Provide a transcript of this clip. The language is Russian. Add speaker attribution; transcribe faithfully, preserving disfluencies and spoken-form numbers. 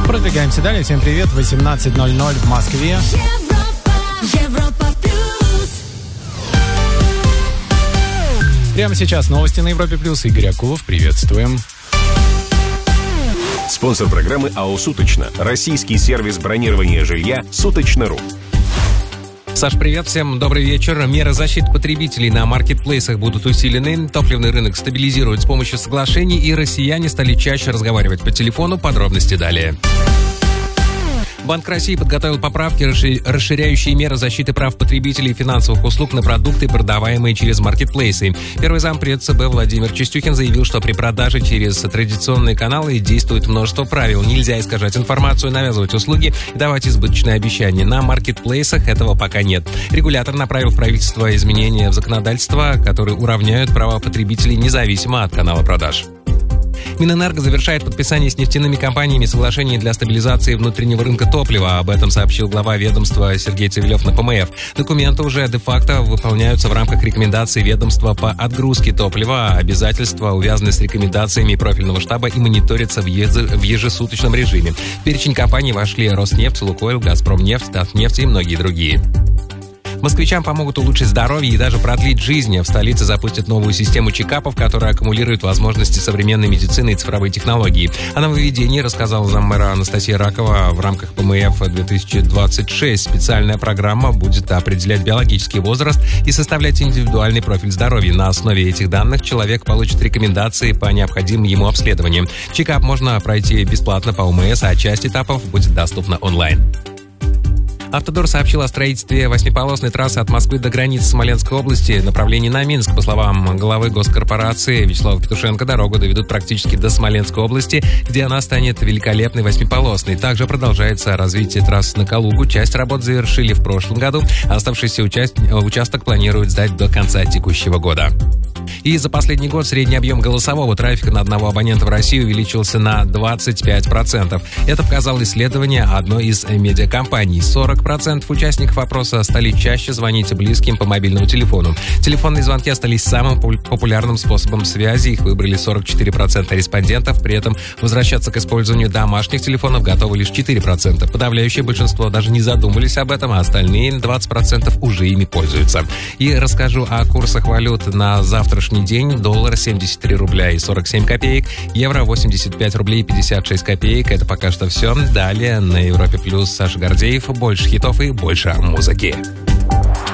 Speaker 1: Продвигаемся далее. Всем привет. восемнадцать ноль ноль в Москве.
Speaker 2: Европа, Европа плюс.
Speaker 1: Прямо сейчас новости на Европе плюс. Игорь Акулов. Приветствуем.
Speaker 3: Спонсор программы АО «Суточно». Российский сервис бронирования жилья «Суточно.ру».
Speaker 4: Саш, привет всем, добрый вечер. Меры защиты потребителей на маркетплейсах будут усилены, топливный рынок стабилизируют с помощью соглашений, и россияне стали чаще разговаривать по телефону. Подробности далее. Банк России подготовил поправки, расширяющие меры защиты прав потребителей финансовых услуг на продукты, продаваемые через маркетплейсы. Первый зампред ЦБ Владимир Чистюхин заявил, что при продаже через традиционные каналы действует множество правил. Нельзя искажать информацию, навязывать услуги и давать избыточные обещания. На маркетплейсах этого пока нет. Регулятор направил в правительство изменения в законодательство, которые уравняют права потребителей независимо от канала продаж. Минэнерго завершает подписание с нефтяными компаниями соглашений для стабилизации внутреннего рынка топлива. Об этом сообщил глава ведомства Сергей Цивилев на ПМФ. Документы уже де-факто выполняются в рамках рекомендаций ведомства по отгрузке топлива. Обязательства увязаны с рекомендациями профильного штаба и мониторятся в, еж... в ежесуточном режиме. В перечень компаний вошли Роснефть, Лукойл, Газпромнефть, Татнефть и многие другие. Москвичам помогут улучшить здоровье и даже продлить жизнь. В столице запустят новую систему чекапов, которая аккумулирует возможности современной медицины и цифровые технологии. О нововведении рассказала заммэра Анастасия Ракова в рамках ПМФ две тысячи двадцать шесть. Специальная программа будет определять биологический возраст и составлять индивидуальный профиль здоровья. На основе этих данных человек получит рекомендации по необходимым ему обследованиям. Чекап можно пройти бесплатно по ОМС, а часть этапов будет доступна онлайн. Автодор сообщил о строительстве восьмиполосной трассы от Москвы до границы Смоленской области, направлении на Минск. По словам главы госкорпорации Вячеслава Петушенко, дорогу доведут практически до Смоленской области, где она станет великолепной восьмиполосной. Также продолжается развитие трассы на Калугу. Часть работ завершили в прошлом году, а оставшийся участ... участок планируют сдать до конца текущего года. И за последний год средний объем голосового трафика на одного абонента в России увеличился на двадцать пять процентов. Это показало исследование одной из медиакомпаний. сорок процентов участников опроса стали чаще звонить близким по мобильному телефону. Телефонные звонки остались самым популярным способом связи. Их выбрали сорок четыре процента респондентов. При этом возвращаться к использованию домашних телефонов готовы лишь четыре процента. Подавляющее большинство даже не задумывались об этом, а остальные двадцать процентов уже ими пользуются. И расскажу о курсах валют на завтрашний день. Доллар семьдесят три рубля и сорок семь копеек, евро восемьдесят пять рублей и пятьдесят шесть копеек. Это пока что все. Далее на Европе плюс Саша Гордеев. Больше хитов и больше музыки.